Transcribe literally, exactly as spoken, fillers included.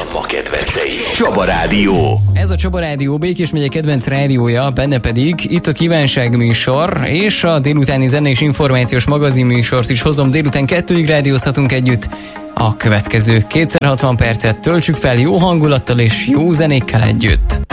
Csaba kedvencei. Csaba Rádió. Ez a Csaba Rádió, Békés megye kedvenc rádiója, benne pedig itt a Kívánság műsor, és a délutáni zenés információs magazin műsort is hozom. Délután kettőig rádiózhatunk együtt. A következő kétszázhatvan percet töltsük fel jó hangulattal és jó zenékkel együtt.